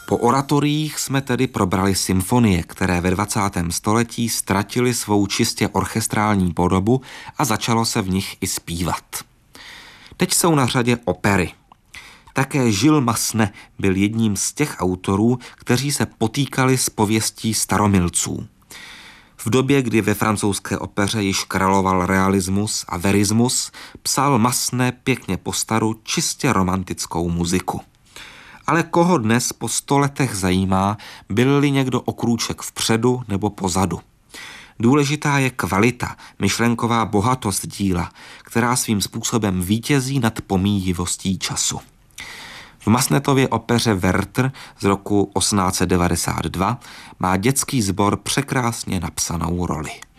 Po oratoriích jsme tedy probrali symfonie, které ve 20. století ztratily svou čistě orchestrální podobu a začalo se v nich i zpívat. Teď jsou na řadě opery. Také Gilles Massenet byl jedním z těch autorů, kteří se potýkali s pověstí staromilců. V době, kdy ve francouzské opeře již královal realismus a verismus, psal Massenet pěkně po staru čistě romantickou muziku. Ale koho dnes po 100 letech zajímá, byl-li někdo o krůček vpředu nebo pozadu? Důležitá je kvalita, myšlenková bohatost díla, která svým způsobem vítězí nad pomíjivostí času. V Massenetově opeře Werther z roku 1892 má dětský sbor překrásně napsanou roli.